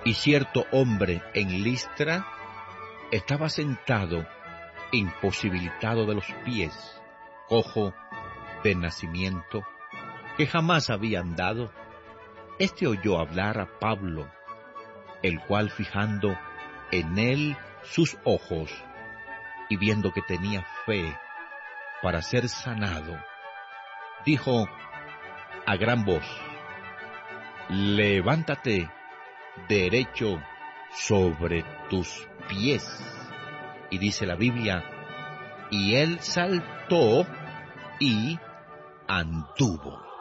Y cierto hombre en Listra estaba sentado, imposibilitado de los pies, cojo de nacimiento, que jamás había andado. Este oyó hablar a Pablo, el cual, fijando en él sus ojos y viendo que tenía fe para ser sanado, dijo a gran voz: levántate derecho sobre tus pies. Y dice la Biblia, y él saltó y anduvo.